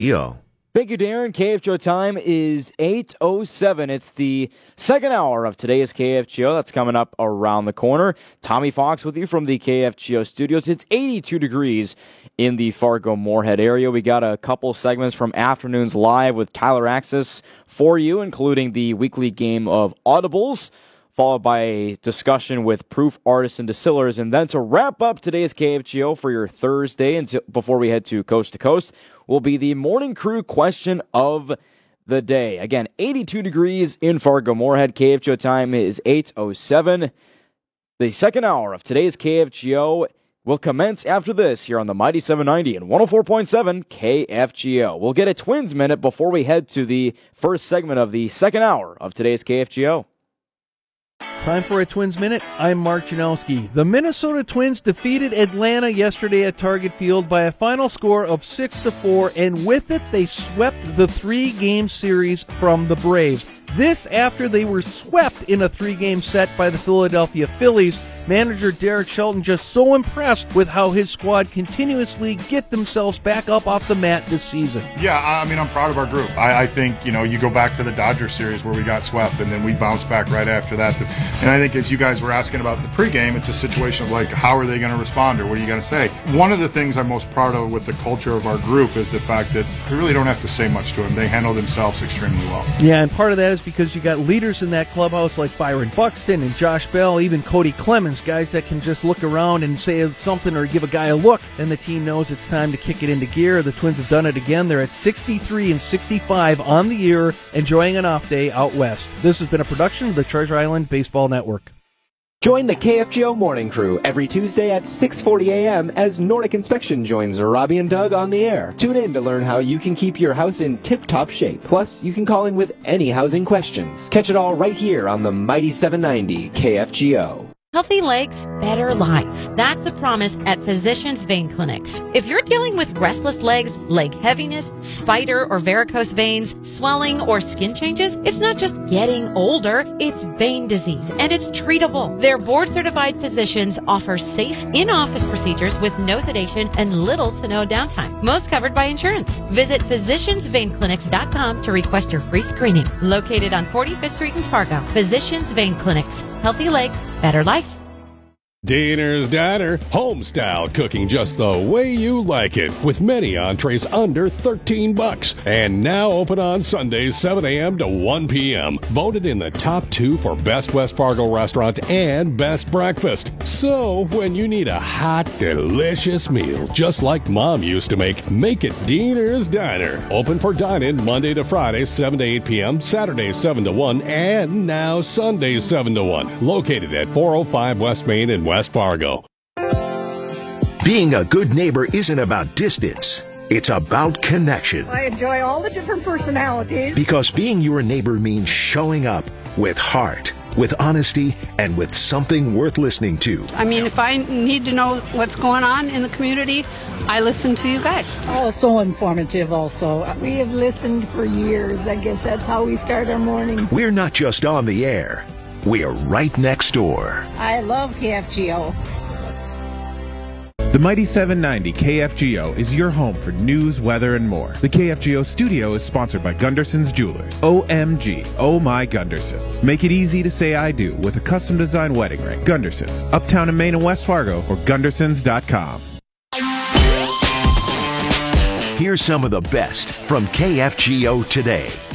KFGO. Thank you, Darren. KFGO time is 8:07. It's the second hour of today's KFGO. That's coming up around the corner. Tommy Fox with you from the KFGO studios. It's 82 degrees in the Fargo-Moorhead area. We got a couple segments from Afternoons Live with Tyler Axis for you, including the weekly game of Audibles, followed by a discussion with Proof Artists and Distillers. And then to wrap up today's KFGO for your Thursday, and before we head to Coast, will be the Morning Crew question of the day. Again, 82 degrees in Fargo-Moorhead. KFGO time is 8:07. The second hour of today's KFGO will commence after this here on the Mighty 790 and 104.7 KFGO. We'll get a Twins minute before we head to the first segment of the second hour of today's KFGO. Time for a Twins Minute. I'm Mark Janowski. The Minnesota Twins defeated Atlanta yesterday at Target Field by a final score of 6-4, and with it they swept the three-game series from the Braves. This after they were swept in a three-game set by the Philadelphia Phillies. Manager Derek Shelton just so impressed with how his squad continuously get themselves back up off the mat this season. Yeah, I mean, I'm proud of our group. I think, you go back to the Dodgers series where we got swept and then we bounced back right after that. And I think as you guys were asking about the pregame, it's a situation of like, how are they going to respond or what are you going to say? One of the things I'm most proud of with the culture of our group is the fact that we really don't have to say much to them. They handle themselves extremely well. Yeah, and part of that is because you got leaders in that clubhouse like Byron Buxton and Josh Bell, even Cody Clemens, guys that can just look around and say something or give a guy a look, and the team knows it's time to kick it into gear. The Twins have done it again. They're at 63-65 on the year, enjoying an off day out west. This has been a production of the Treasure Island Baseball Network. Join the KFGO Morning Crew every Tuesday at 6:40 a.m. as Nordic Inspection joins Robbie and Doug on the air. Tune in to learn how you can keep your house in tip-top shape. Plus, you can call in with any housing questions. Catch it all right here on the Mighty 790 KFGO. Healthy legs, better life. That's the promise at Physicians Vein Clinics. If you're dealing with restless legs, leg heaviness, spider or varicose veins, swelling, or skin changes, it's not just getting older, it's vein disease, and it's treatable. Their board-certified physicians offer safe in-office procedures with no sedation and little to no downtime. Most covered by insurance. Visit physiciansveinclinics.com to request your free screening. Located on 45th Street in Fargo. Physicians Vein Clinics. Healthy legs, better life. Diner's Diner, home-style cooking just the way you like it, with many entrees under $13. And now open on Sundays, 7 a.m. to 1 p.m. Voted in the top 2 for Best West Fargo Restaurant and Best Breakfast. So, when you need a hot, delicious meal, just like Mom used to make it Diner's Diner. Open for dine-in Monday to Friday, 7 to 8 p.m., Saturdays, 7 to 1, and now Sundays, 7 to 1. Located at 405 West Main in West Fargo. Being a good neighbor isn't about distance. It's about connection. I enjoy all the different personalities. Because being your neighbor means showing up with heart, with honesty, and with something worth listening to. I mean, if I need to know what's going on in the community, I listen to you guys. Oh, so informative also. We have listened for years. I guess that's how we start our morning. We're not just on the air. We're right next door. I love KFGO. The Mighty 790 KFGO is your home for news, weather, and more. The KFGO studio is sponsored by Gunderson's Jewelers. OMG, oh my Gundersons. Make it easy to say I do with a custom designed wedding ring. Gundersons, uptown in Maine and West Fargo, or Gundersons.com. Here's some of the best from KFGO today.